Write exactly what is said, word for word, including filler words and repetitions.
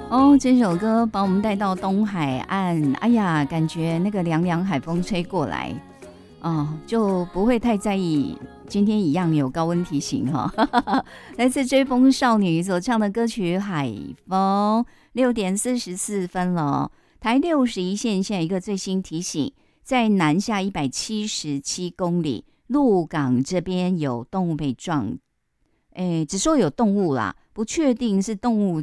哦，这首歌把我们带到东海岸，哎呀，感觉那个凉凉海风吹过来，哦，就不会太在意。今天一样有高温提醒哈、哦，来自追风少女所唱的歌曲《海风》，六点四十四分了。台六十一线现在一个最新提醒，在南下一百七十七公里，鹿港这边有动物被撞，哎，只说有动物啦，不确定是动物